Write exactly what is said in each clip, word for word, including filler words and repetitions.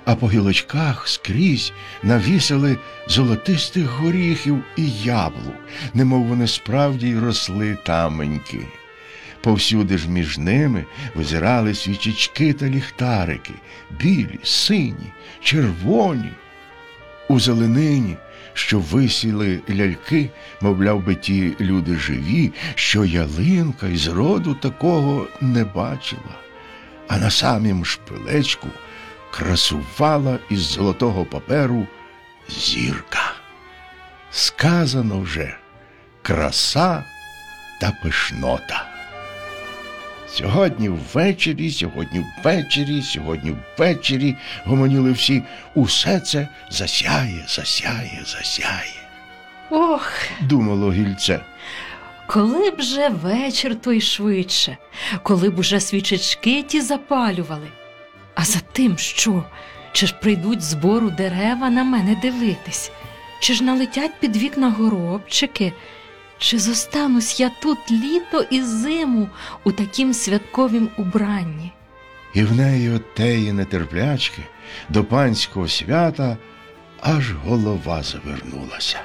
а по гілочках скрізь навісили золотистих горіхів і яблук, немов вони справді й росли тамоньки. Повсюди ж між ними визирали свічечки та ліхтарики, білі, сині, червоні. У зеленині, що висіли ляльки, мовляв би ті люди живі, що ялинка із роду такого не бачила. А на самім шпилечку красувала із золотого паперу зірка. Сказано вже: краса та пишнота. Сьогодні ввечері, сьогодні ввечері, сьогодні ввечері, гомоніли всі, усе це засяє, засяє, засяє. Ох, думало гільце. Коли б же вечір той швидше, коли б уже свічечки ті запалювали. А за тим що? Чи ж прийдуть з бору дерева на мене дивитись? Чи ж налетять під вікна горобчики? Чи зостанусь я тут літо і зиму у такім святковім убранні? І в неї от теї нетерплячки до панського свята аж голова завернулася.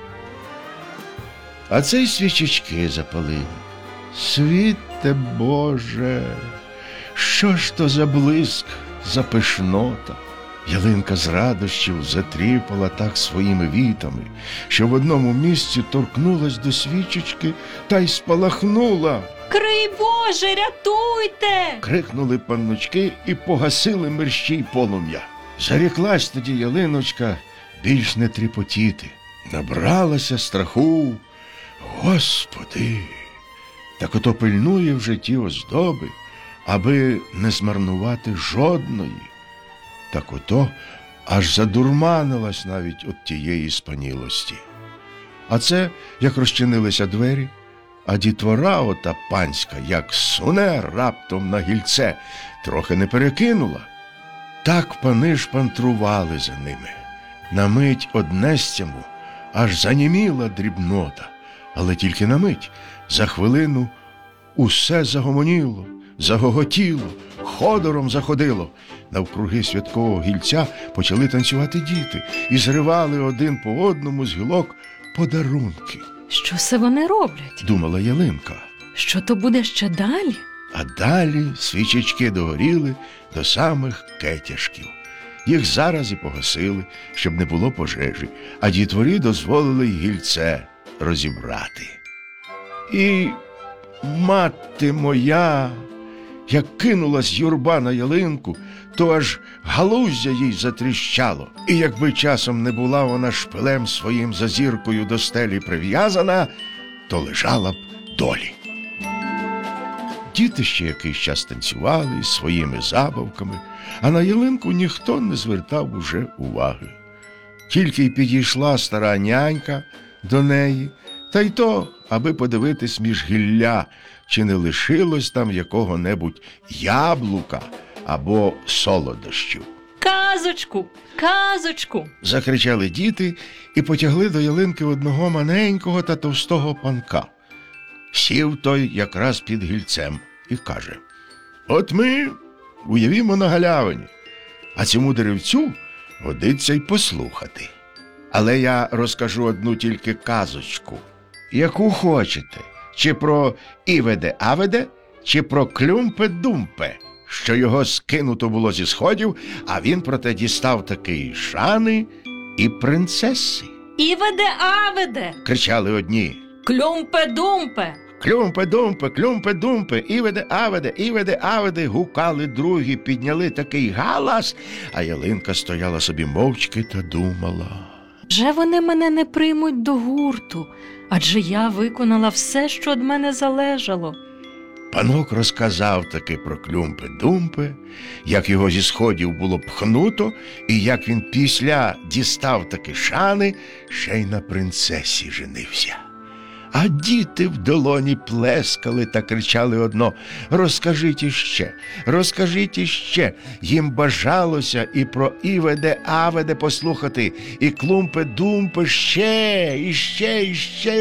А це й свічечки запалили. Світе Боже, що ж то за блиск, за пишнота! Ялинка з радощів затріпала так своїми вітами, що в одному місці торкнулась до свічечки та й спалахнула. «Крий Боже, рятуйте!» крикнули панночки і погасили мерщій полум'я. Заріклась тоді ялиночка більш не тріпотіти. Набралася страху. Господи! Так ото пильнує в житті оздоби, аби не змарнувати жодної. Так ото аж задурманилась навіть от тієї спанілості. А це, як розчинилися двері, а дітвора ота панська, як суне раптом на гільце, трохи не перекинула. Так пани ж пантрували за ними. На мить однестяму аж заніміла дрібнота, але тільки на мить. За хвилину усе загомоніло, загоготіло, ходором заходило. Навкруги святкового гільця почали танцювати діти і зривали один по одному з гілок подарунки. Що це вони роблять? Думала ялинка. Що то буде ще далі? А далі свічечки догоріли до самих кетяшків. Їх зараз і погасили, щоб не було пожежі, а дітворі дозволили й гільце розібрати. І мати моя, як кинулась юрба на ялинку, то аж галуздя їй затріщало. І якби часом не була вона шпилем своїм за зіркою до стелі прив'язана, то лежала б долі. Діти ще якийсь час танцювали із своїми забавками, а на ялинку ніхто не звертав уже уваги. Тільки й підійшла стара нянька до неї, та й то, аби подивитись між гілля, чи не лишилось там якого-небудь яблука або солодощів. «Казочку! Казочку!» закричали діти і потягли до ялинки одного маленького та товстого панка. Сів той якраз під гільцем і каже: «От ми уявімо на галявині, а цьому деревцю годиться й послухати. Але я розкажу одну тільки казочку, яку хочете, чи про Іведе-Аведе, чи про Клюмпе-Думпе, що його скинуто було зі сходів, а він проте дістав таки шани і принцеси». «Іведе-Аведе!» кричали одні. «Клюмпе-Думпе!» «Клюмпе-Думпе, Клюмпе-Думпе, Іведе-Аведе, Іведе-Аведе!» гукали другі, підняли такий галас, а ялинка стояла собі мовчки та думала. «Вже вони мене не приймуть до гурту, адже я виконала все, що від мене залежало». Панок розказав таки про Клюмпе-Думпе, як його зі сходів було пхнуто, і як він після дістав таки шани, ще й на принцесі женився. А діти в долоні плескали та кричали одно: «Розкажіть іще, розкажіть іще». Їм бажалося і про Іведе-Аведе послухати, і Клумпе-Думпе ще, іще, іще.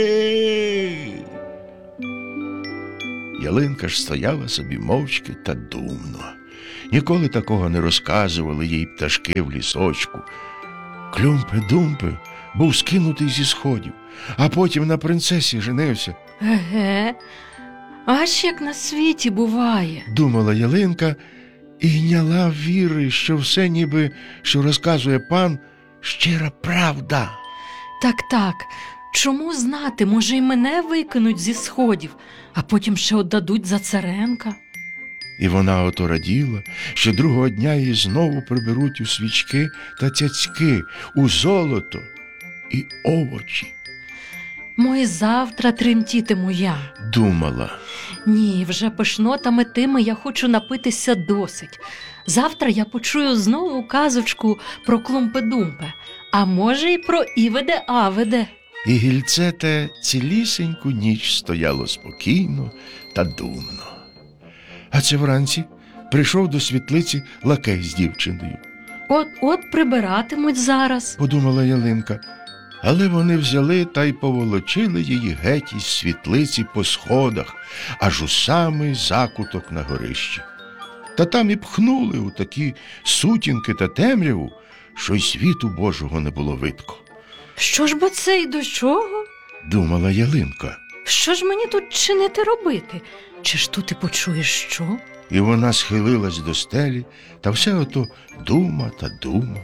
Ялинка ж стояла собі мовчки та думно. Ніколи такого не розказували їй пташки в лісочку. Клюмпи-думпи був скинутий зі сходів, а потім на принцесі женився. Еге, аж як на світі буває. Думала Ялинка і йняла віри, що все ніби, що розказує пан, щира правда. Так-так, чому знати, може й мене викинуть зі сходів, а потім ще отдадуть за Царенка? І вона ото раділа, що другого дня її знову приберуть у свічки та цяцьки, у золото і овочі. Мой завтра тремтітиму я. Думала. Ні, вже пишнотами тими я хочу напитися досить. Завтра я почую знову казочку про Клумпи-Думпи, а може й про Іведе-Аведе. І гільце те цілісеньку ніч стояло спокійно та думно. А це вранці прийшов до світлиці лакей з дівчиною. От-от прибиратимуть зараз. Подумала Ялинка, але вони взяли та й поволочили її геть із світлиці по сходах, аж у самий закуток на горищі. Та там і пхнули у такі сутінки та темряву, що й світу Божого не було видко. Що ж бо це й до чого? Думала Ялинка. Що ж мені тут чинити робити? Чи ж тут і почуєш що? І вона схилилась до стелі, та все ото дума та дума.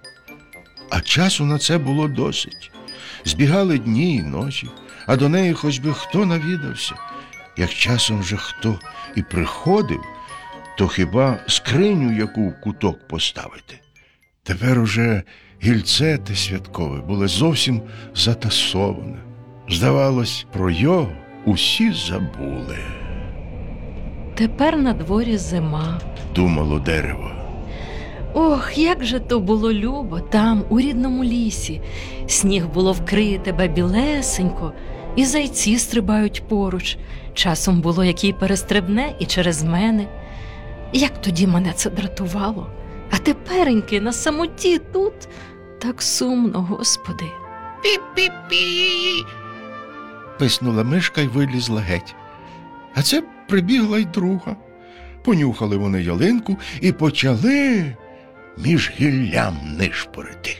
А часу на це було досить. Збігали дні і ночі, а до неї хоч би хто навідався. Як часом же хто і приходив, то хіба скриню яку в куток поставити. Тепер уже гільце те святкове було зовсім затасоване. Здавалось, про його усі забули. Тепер на дворі зима. Думало дерево. Ох, як же то було любо там, у рідному лісі. Сніг було вкриє тебе білесенько, і зайці стрибають поруч. Часом було, який перестрибне і через мене. Як тоді мене це дратувало. А тепереньки на самоті тут так сумно, Господи. Пі-пі-пі! Писнула мишка й вилізла геть. А це прибігла й друга. Понюхали вони ялинку і почали між гіллям нишпорити.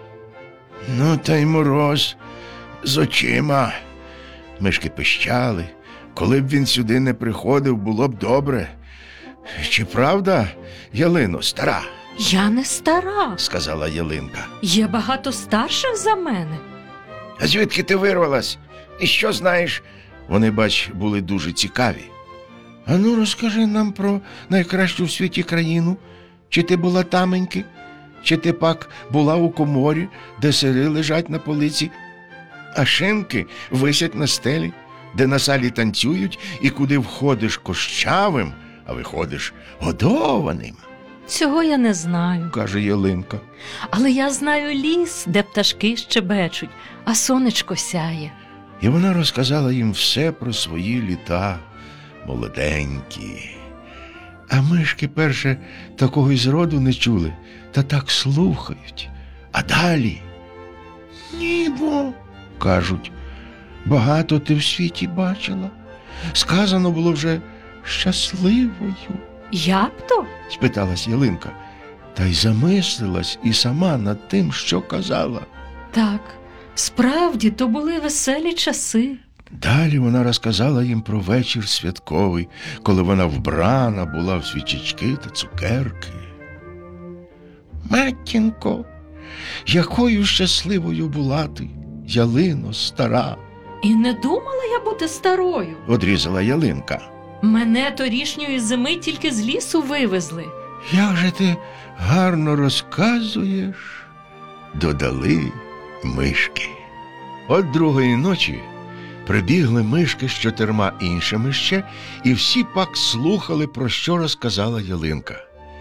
Ну, та й мороз з очима. Мишки пищали. Коли б він сюди не приходив, було б добре. Чи правда, Ялино, стара? Я не стара. Сказала Ялинка. Є багато старших за мене. А звідки ти вирвалась? І що знаєш? Вони, бач, були дуже цікаві. А ну, розкажи нам про найкращу в світі країну. Чи ти була таменьки? Чи ти пак була у коморі, де сири лежать на полиці, а шинки висять на стелі, де на салі танцюють, і куди входиш кощавим, а виходиш годованим? Цього я не знаю, Каже Ялинка. але я знаю ліс, де пташки щебечуть, а сонечко сяє. І вона розказала їм все про свої літа, молоденькі. А мишки перше такого й зроду не чули, та так слухають. А далі нібо, кажуть, багато ти в світі бачила. Сказано було вже щасливою. Я б то? Спиталась Ялинка, та й замислилась і сама над тим, що казала. Так, справді, то були веселі часи. Далі вона розказала їм про вечір святковий, коли вона вбрана була в свічечки та цукерки. Матінко, якою щасливою була ти, Ялино стара, І не думала я бути старою. одрізала Ялинка. Мене торішньої зими тільки з лісу вивезли. Як же ти гарно розказуєш, додали мишки. От другої ночі прибігли мишки з чотирма іншими ще, і всі пак слухали, про що розказала Ялинка.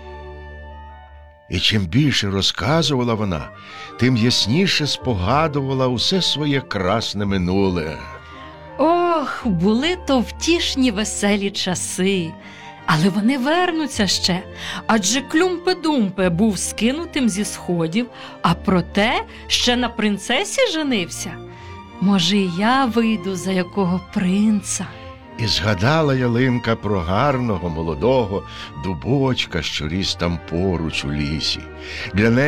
І чим більше розказувала вона, тим ясніше спогадувала усе своє красне минуле. Ох, були то втішні веселі часи. Але вони вернуться ще, адже Клюмпи-Думпи був скинутим зі сходів, а проте ще на принцесі женився. Може, і я вийду за якого принца? І згадала ялинка про гарного молодого дубочка, що ріс там поруч у лісі. Для неї